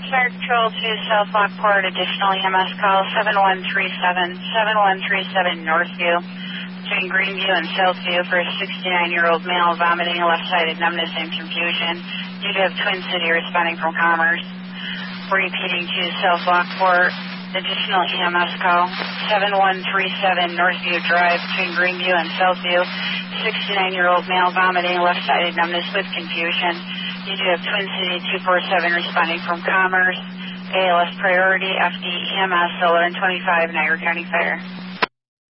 Fire Control to South Lockport, additional EMS call 7137 Northview, between Greenview and Southview for a 69-year-old male vomiting, left-sided numbness and confusion due to Twin City responding from Commerce. Repeating to South Lockport, additional EMS call 7137 Northview Drive, between Greenview and Southview, 69-year-old male vomiting, left-sided numbness with confusion due to Twin City 247 responding from Commerce. ALS priority, FD EMS 1125 Niagara County Fire.